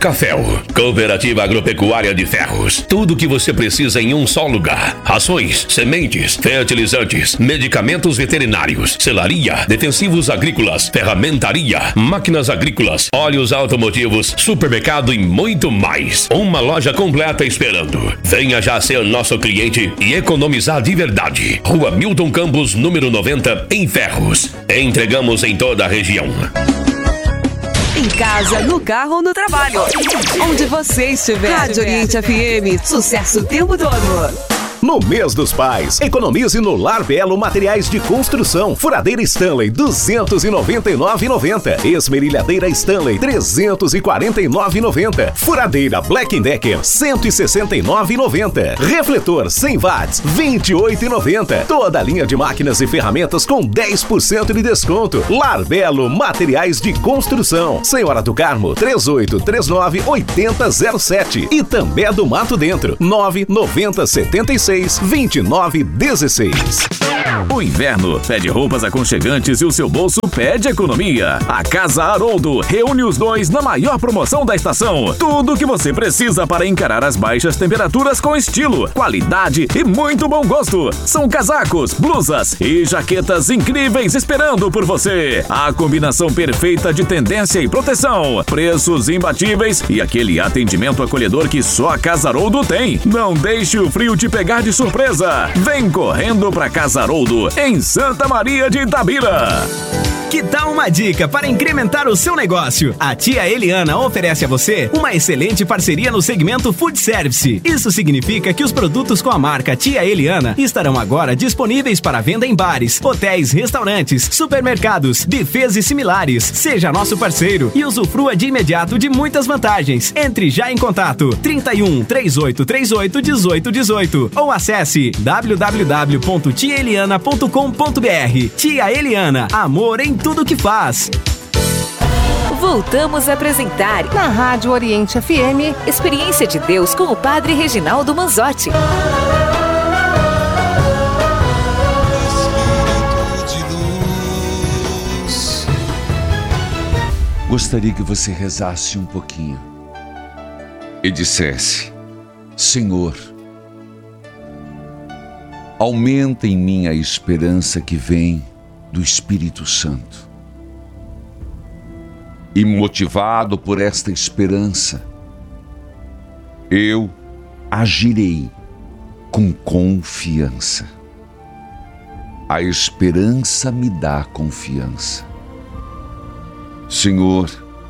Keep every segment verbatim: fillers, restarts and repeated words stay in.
Caféu, Cooperativa Agropecuária de Ferros. Tudo o que você precisa em um só lugar. Rações, sementes, fertilizantes, medicamentos veterinários, selaria, defensivos agrícolas, ferramentaria, máquinas agrícolas, óleos automotivos, supermercado e muito mais. Uma loja completa esperando. Venha já ser nosso cliente e economizar de verdade. Rua Milton Campos, número noventa, em Ferros. Entregamos em toda a região. Em casa, no carro ou no trabalho. Onde você estiver. Rádio Oriente F M. Sucesso o tempo todo. No mês dos pais, economize no Lar Belo Materiais de Construção. Furadeira Stanley, duzentos e noventa e nove reais e noventa centavos. Esmerilhadeira Stanley, trezentos e quarenta e nove reais e noventa centavos. Furadeira Black Decker, cento e sessenta e nove reais e noventa centavos. Refletor cem watts, vinte e oito reais e noventa centavos. Toda a linha de máquinas e ferramentas com dez por cento de desconto. Lar Belo Materiais de Construção. Senhora do Carmo, três oito três nove, oito zero zero sete. E També do Mato Dentro, nove nove zero sete seis, vinte e nove dezesseis. O inverno pede roupas aconchegantes e o seu bolso pede economia. A Casa Haroldo reúne os dois na maior promoção da estação. Tudo o que você precisa para encarar as baixas temperaturas com estilo, qualidade e muito bom gosto. São casacos, blusas e jaquetas incríveis esperando por você. A combinação perfeita de tendência e proteção, preços imbatíveis e aquele atendimento acolhedor que só a Casa Haroldo tem. Não deixe o frio te pegar de surpresa. Vem correndo pra Casa Haroldo, em Santa Maria de Itabira. Que tal uma dica para incrementar o seu negócio? A tia Eliana oferece a você uma excelente parceria no segmento Food Service. Isso significa que os produtos com a marca Tia Eliana estarão agora disponíveis para venda em bares, hotéis, restaurantes, supermercados, buffets e similares. Seja nosso parceiro e usufrua de imediato de muitas vantagens. Entre já em contato trinta e um, trinta e oito, trinta e oito, dezoito, dezoito ou acesse w w w ponto tia eliana ponto com ponto b r. Tia Eliana, amor em tudo que faz. Voltamos a apresentar na Rádio Oriente F M, Experiência de Deus com o Padre Reginaldo Manzotti. Gostaria que você rezasse um pouquinho e dissesse: Senhor, aumenta em mim a esperança que vem do Espírito Santo. E motivado por esta esperança, eu agirei com confiança. A esperança me dá confiança. Senhor,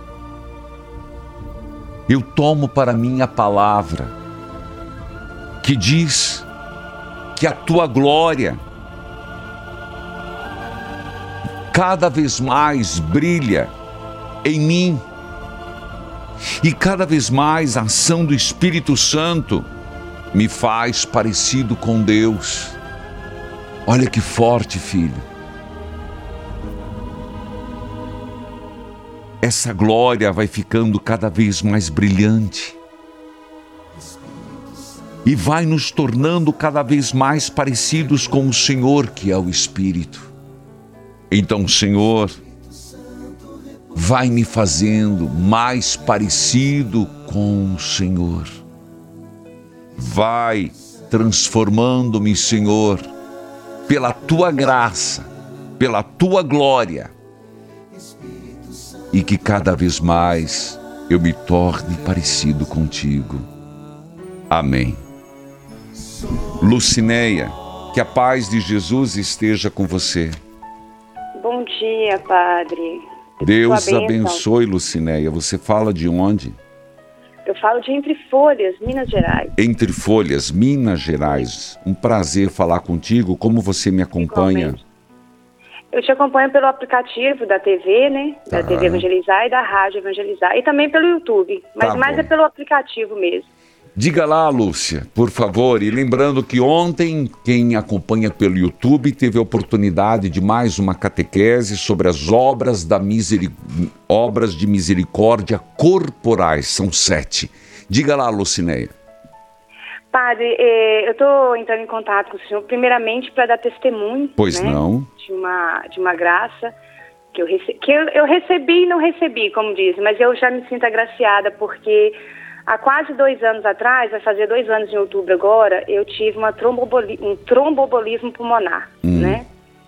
eu tomo para mim a palavra que diz que a tua glória cada vez mais brilha em mim e cada vez mais a ação do Espírito Santo me faz parecido com Deus. Olha que forte, filho. Essa glória vai ficando cada vez mais brilhante e vai nos tornando cada vez mais parecidos com o Senhor, que é o Espírito. Então, Senhor, vai me fazendo mais parecido com o Senhor. Vai transformando-me, Senhor, pela tua graça, pela tua glória, e que cada vez mais eu me torne parecido contigo. Amém. Lucinéia, que a paz de Jesus esteja com você. Bom dia, Padre. Deus abençoe, Lucinéia. Você fala de onde? Eu falo de Entre Folhas, Minas Gerais. Entre Folhas, Minas Gerais. Um prazer falar contigo. Como você me acompanha? Igualmente. Eu te acompanho pelo aplicativo da T V, né? Da ah. T V Evangelizar e da Rádio Evangelizar. E também pelo YouTube. Mas tá mais é pelo aplicativo mesmo. Diga lá, Lúcia, por favor. E lembrando que ontem, quem acompanha pelo YouTube teve a oportunidade de mais uma catequese sobre as obras, da miseric... obras de misericórdia corporais. São sete. Diga lá, Lucinéia. Padre, eh, eu estou entrando em contato com o senhor, primeiramente para dar testemunho. Pois né, não. De uma, de uma graça. que, eu, rece que eu, eu recebi e não recebi, como dizem, mas eu já me sinto agraciada porque há quase dois anos atrás, vai fazer dois anos em outubro agora, eu tive uma tromboboli um tromboembolismo pulmonar, hum. né?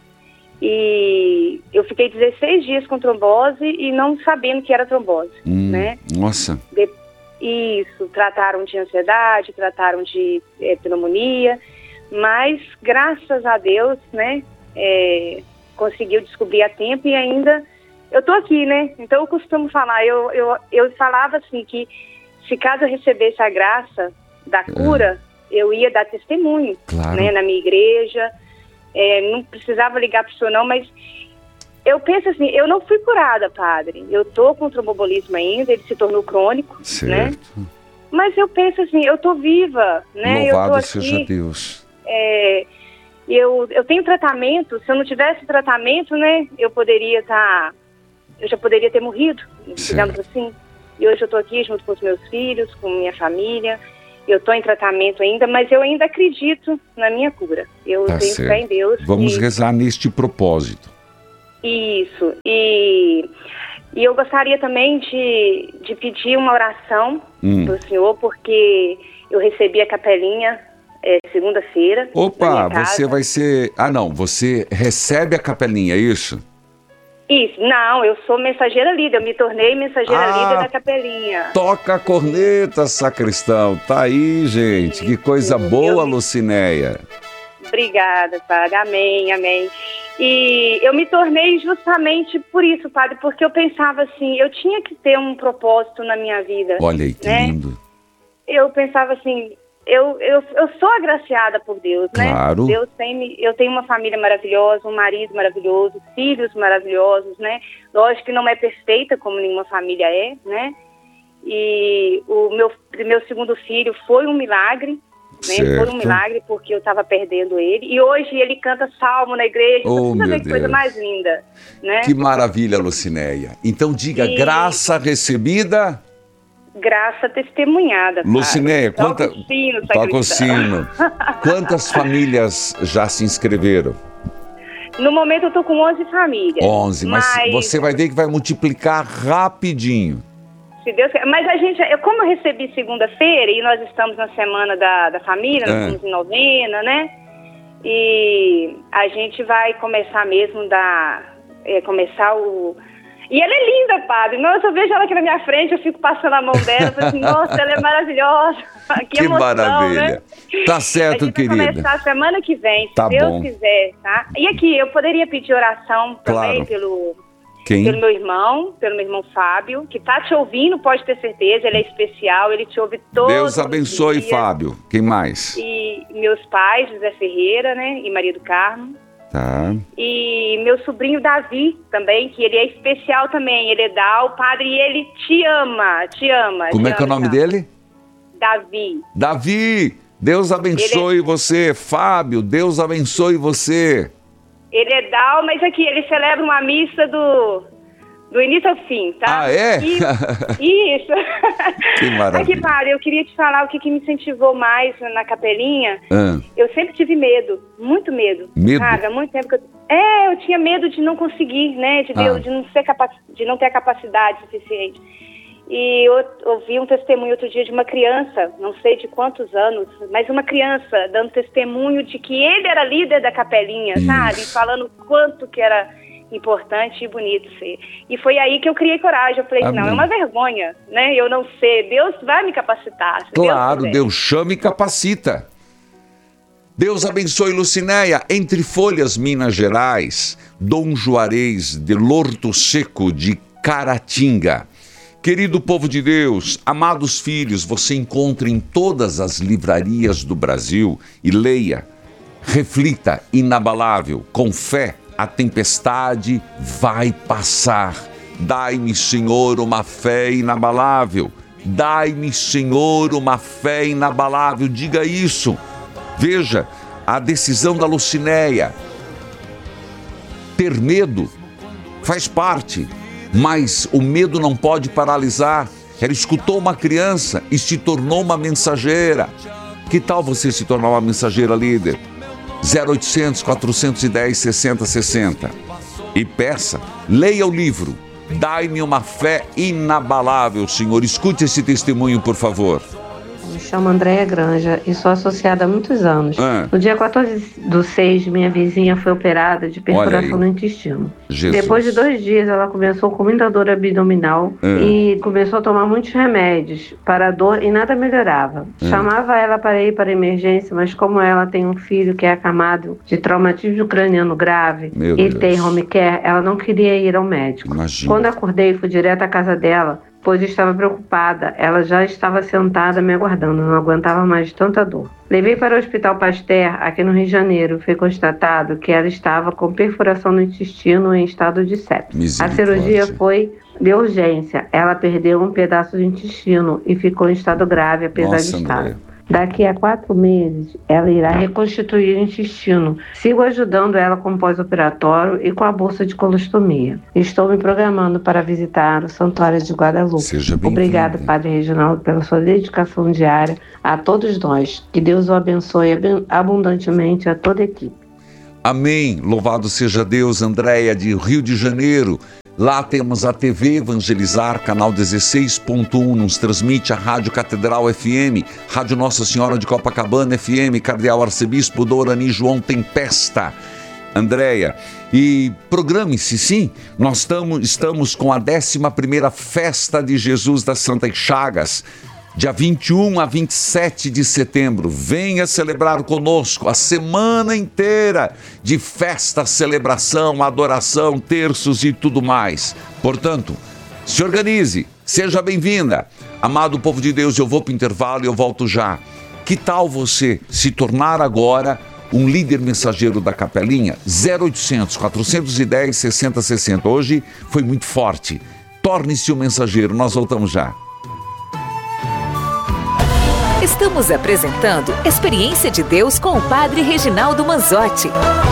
E eu fiquei dezesseis dias com trombose e não sabendo que era trombose, hum. né? Nossa! De Isso, trataram de ansiedade, trataram de é, pneumonia, mas graças a Deus, né, é, conseguiu descobrir a tempo e ainda eu tô aqui, né? Então eu costumo falar, eu, eu, eu falava assim que se caso eu recebesse a graça da cura, é. eu ia dar testemunho, claro. né, na minha igreja, é, não precisava ligar para o senhor não, mas eu penso assim, eu não fui curada, padre, eu tô com tromboembolismo ainda, ele se tornou crônico, certo. né? Mas eu penso assim, eu tô viva, né? Louvado eu tô aqui, seja Deus. É, eu, eu tenho tratamento, se eu não tivesse tratamento, né, eu poderia estar, tá, eu já poderia ter morrido, certo. digamos assim. E hoje eu tô aqui junto com os meus filhos, com minha família, eu tô em tratamento ainda, mas eu ainda acredito na minha cura. Eu tá tenho certo. fé em Deus. Vamos e... rezar neste propósito. Isso, e, e eu gostaria também de, de pedir uma oração hum. do senhor, porque eu recebi a capelinha é, segunda-feira. Opa, você vai ser... Ah, não, você recebe a capelinha, é isso? Isso, não, eu sou mensageira líder, eu me tornei mensageira ah, líder da capelinha. Toca a corneta, sacristão, tá aí, gente, isso, que coisa boa, eu... Lucinéia. Obrigada, padre, amém, amém. E eu me tornei justamente por isso, padre, porque eu pensava assim, eu tinha que ter um propósito na minha vida. Olha aí, que né? lindo. Eu pensava assim, eu, eu, eu sou agraciada por Deus, claro. né? Deus tem me, eu tenho uma família maravilhosa, um marido maravilhoso, filhos maravilhosos, né? Lógico que não é perfeita como nenhuma família é, né? E o meu, meu segundo filho foi um milagre. Né? Foi um milagre porque eu estava perdendo ele. E hoje ele canta salmo na igreja. Oh, Você meu que coisa mais linda, né? Que maravilha, Lucinéia. Então diga, e... graça recebida... Graça testemunhada. Lucinéia, quanta... Toca o sino, Toca o sino. Quantas famílias já se inscreveram? No momento eu estou com onze famílias. onze, mas, mas você vai ver que vai multiplicar rapidinho. Se Deus quer. Mas a gente, eu, como eu recebi segunda-feira e nós estamos na semana da, da família, nós é. estamos em novena, né? E a gente vai começar mesmo da, é, começar o... E ela é linda, padre. Nossa, eu vejo ela aqui na minha frente, eu fico passando a mão dela, eu falo assim, nossa, ela é maravilhosa. Que, que emoção, maravilha. Né? Tá certo, querida. A gente vai começar semana que vem, se tá Deus bom. quiser, tá? E aqui, eu poderia pedir oração também claro. pelo... Quem? Pelo meu irmão, pelo meu irmão Fábio, que tá te ouvindo, pode ter certeza, ele é especial, ele te ouve todos Deus abençoe, os dias. Fábio. Quem mais? E meus pais, José Ferreira, né, e Maria do Carmo. Tá. E meu sobrinho Davi também, que ele é especial também, ele é da o padre e ele te ama, te ama. Como te é que é o ama, nome dele? Davi. Davi, Deus abençoe é... você. Fábio, Deus abençoe você. Ele é Dal, mas aqui ele celebra uma missa do, do início ao fim, tá? Ah, é? E, isso. Que maravilha. Aqui, padre, eu queria te falar o que, que me incentivou mais na capelinha. Ah. Eu sempre tive medo, muito medo. Medo? Sabe? Há muito tempo que eu... É, eu tinha medo de não conseguir, né? De, ah. de, não, ser capac... de não ter a capacidade suficiente. E eu ouvi um testemunho outro dia de uma criança, não sei de quantos anos, mas uma criança dando testemunho de que ele era líder da capelinha, isso. sabe? Falando quanto que era importante e bonito ser. E foi aí que eu criei coragem. Eu falei, Amém. não, é uma vergonha, né? Eu não sei, Deus vai me capacitar. Claro, Deus, Deus chama e capacita. Deus abençoe, Lucinéia. Entre Folhas, Minas Gerais, Dom Juarez de Lorto Seco de Caratinga. Querido povo de Deus, amados filhos, você encontra em todas as livrarias do Brasil e leia, reflita, inabalável, com fé, a tempestade vai passar. Dai-me, Senhor, uma fé inabalável. Dai-me, Senhor, uma fé inabalável. Diga isso. Veja, a decisão da Lucinéia. Ter medo faz parte. Mas o medo não pode paralisar. Ela escutou uma criança e se tornou uma mensageira. Que tal você se tornar uma mensageira líder? zero oitocentos, quatrocentos e dez, sessenta sessenta. e peça, leia o livro. Dai-me uma fé inabalável, Senhor. Escute esse testemunho, por favor. Me chamo Andréia Granja e sou associada há muitos anos. Ah. No dia quatorze do seis, minha vizinha foi operada de perfuração no intestino. Jesus. Depois de dois dias, ela começou com muita dor abdominal Ah. e começou a tomar muitos remédios para a dor e nada melhorava. Ah. Chamava ela para ir para a emergência, mas como ela tem um filho que é acamado de traumatismo craniano grave Meu e Deus. tem home care, ela não queria ir ao médico. Imagina. Quando acordei, fui direto à casa dela, pois estava preocupada. Ela já estava sentada me aguardando, não aguentava mais de tanta dor. Levei para o Hospital Pasteur, aqui no Rio de Janeiro. Foi constatado que ela estava com perfuração no intestino em estado de sepse. A Misericórdia. cirurgia foi de urgência. Ela perdeu um pedaço do intestino e ficou em estado grave, apesar Nossa, de estar. Andréia. Daqui a quatro meses, ela irá reconstituir o intestino. Sigo ajudando ela com o pós-operatório e com a bolsa de colostomia. Estou me programando para visitar o Santuário de Guadalupe. Seja bem-vindo. Obrigado, Padre Reginaldo, pela sua dedicação diária a todos nós. Que Deus o abençoe abundantemente a toda a equipe. Amém. Louvado seja Deus, Andréia, de Rio de Janeiro. Lá temos a T V Evangelizar, canal dezesseis ponto um, nos transmite a Rádio Catedral F M, Rádio Nossa Senhora de Copacabana F M, Cardeal Arcebispo Dorani João Tempesta. Andréia, e programe-se, sim, nós estamos, estamos com a décima primeira Festa de Jesus das Santas Chagas, dia vinte e um a vinte e sete de setembro. Venha celebrar conosco a semana inteira de festa, celebração, adoração, terços e tudo mais. Portanto, se organize, seja bem-vinda. Amado povo de Deus, eu vou para o intervalo e eu volto já. Que tal você se tornar agora um líder mensageiro da Capelinha? zero oitocentos, quatrocentos e dez, sessenta sessenta. Hoje foi muito forte. Torne-se um mensageiro, nós voltamos já. Estamos apresentando Experiência de Deus com o Padre Reginaldo Manzotti.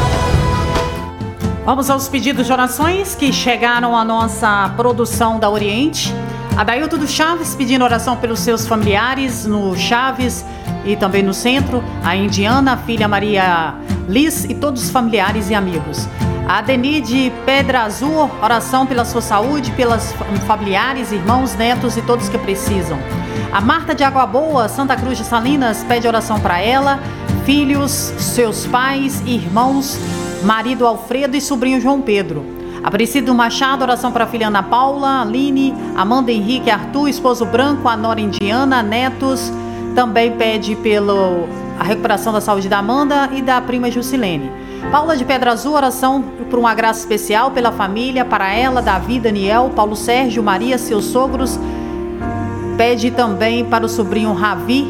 Vamos aos pedidos de orações que chegaram à nossa produção da Oriente. Adailto do Chaves pedindo oração pelos seus familiares no Chaves e também no centro. A Indiana, a filha Maria Liz e todos os familiares e amigos. A Deni de Pedra Azul, oração pela sua saúde, pelas familiares, irmãos, netos e todos que precisam. A Marta de Água Boa, Santa Cruz de Salinas, pede oração para ela, filhos, seus pais, irmãos, marido Alfredo e sobrinho João Pedro. Aparecido Machado, oração para a filha Ana Paula, Aline, Amanda Henrique, Arthur, esposo Branco, a nora Indiana, netos. Também pede pela recuperação da saúde da Amanda e da prima Jusilene. Paula de Pedra Azul, oração por uma graça especial pela família, para ela, Davi, Daniel, Paulo Sérgio, Maria, seus sogros. Pede também para o sobrinho Ravi,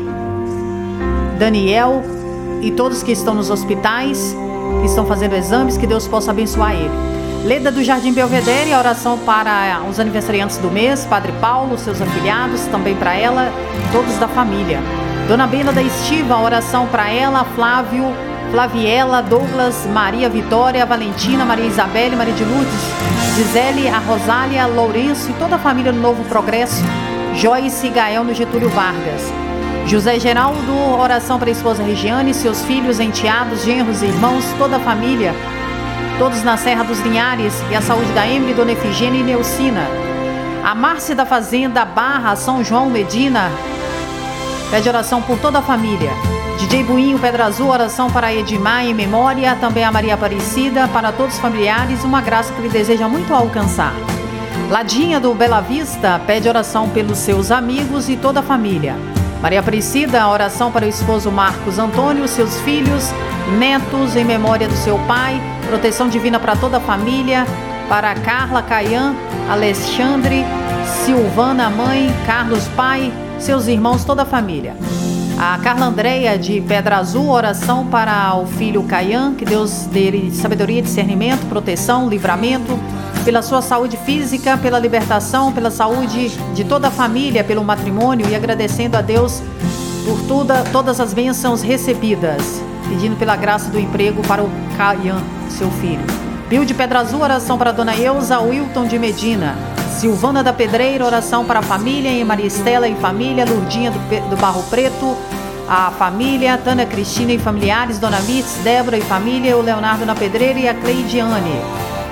Daniel e todos que estão nos hospitais, que estão fazendo exames, que Deus possa abençoar ele. Leda do Jardim Belvedere, a oração para os aniversariantes do mês, Padre Paulo, seus afilhados, também para ela, todos da família. Dona Bena da Estiva, a oração para ela, Flávio, Flaviela, Douglas, Maria Vitória, Valentina, Maria Isabelle, Maria de Lourdes, Gisele, a Rosália, Lourenço e toda a família do Novo Progresso, Joyce e Gael no Getúlio Vargas. José Geraldo, oração para a esposa Regiane, seus filhos, enteados, genros, irmãos, toda a família, todos na Serra dos Linhares, e a saúde da Emily, Dona Efigênia e Neucina. A Márcia da Fazenda Barra, São João, Medina, pede oração por toda a família. D J Buinho, Pedra Azul, oração para Edmar em memória, também a Maria Aparecida, para todos os familiares, uma graça que ele deseja muito alcançar. Ladinha do Bela Vista pede oração pelos seus amigos e toda a família. Maria Aparecida, oração para o esposo Marcos Antônio, seus filhos, netos, em memória do seu pai, proteção divina para toda a família, para Carla, Caian, Alexandre, Silvana, mãe, Carlos, pai, seus irmãos, toda a família. A Carla Andréia de Pedra Azul, oração para o filho Caian, que Deus dê sabedoria, discernimento, proteção, livramento, pela sua saúde física, pela libertação, pela saúde de toda a família, pelo matrimônio, e agradecendo a Deus por toda, todas as bênçãos recebidas, pedindo pela graça do emprego para o Caian, seu filho. Bill de Pedra Azul, oração para a Dona Eusa, Wilton de Medina. Silvana da Pedreira, oração para a família, e Maria Estela e família, Lurdinha do, do Barro Preto, a família, Tânia Cristina e familiares, Dona Mitz, Débora e família, o Leonardo na Pedreira e a Cleidiane.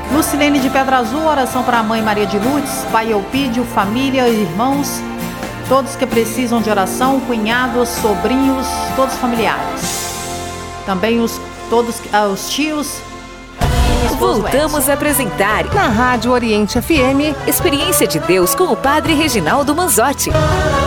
Lucilene de Pedra Azul, oração para a mãe Maria de Lourdes, pai Eupídio, família, irmãos, todos que precisam de oração, cunhados, sobrinhos, todos familiares. Também os, todos, ah, os tios. Voltamos a apresentar na Rádio Oriente F M, Experiência de Deus com o Padre Reginaldo Manzotti.